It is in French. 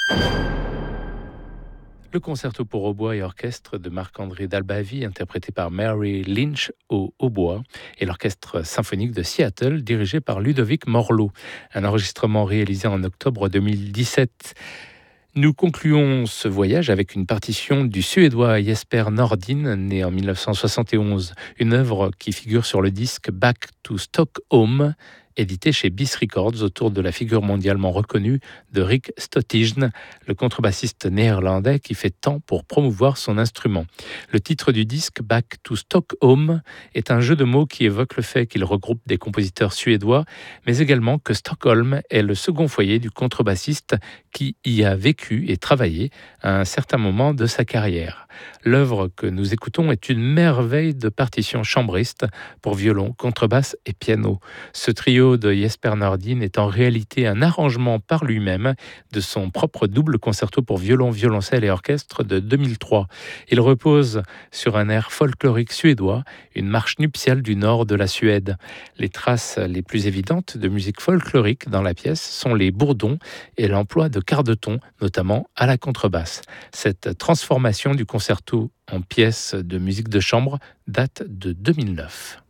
Le concerto pour hautbois et orchestre de Marc-André Dalbavi, interprété par Mary Lynch au hautbois, et l'orchestre symphonique de Seattle, dirigé par Ludovic Morlot. Un enregistrement réalisé en octobre 2017. Nous concluons ce voyage avec une partition du Suédois Jesper Nordin, né en 1971, une œuvre qui figure sur le disque Back to Stockholm, édité chez Bis Records autour de la figure mondialement reconnue de Rick Stottijn, le contrebassiste néerlandais qui fait tant pour promouvoir son instrument. Le titre du disque Back to Stockholm est un jeu de mots qui évoque le fait qu'il regroupe des compositeurs suédois, mais également que Stockholm est le second foyer du contrebassiste qui y a vécu et travaillé à un certain moment de sa carrière. L'œuvre que nous écoutons est une merveille de partition chambriste pour violon, contrebasse et piano. Ce trio de Jesper Nordin est en réalité un arrangement par lui-même de son propre double concerto pour violon, violoncelle et orchestre de 2003. Il repose sur un air folklorique suédois, une marche nuptiale du nord de la Suède. Les traces les plus évidentes de musique folklorique dans la pièce sont les bourdons et l'emploi de quarts de ton, notamment à la contrebasse. Cette transformation du concerto en pièce de musique de chambre date de 2009.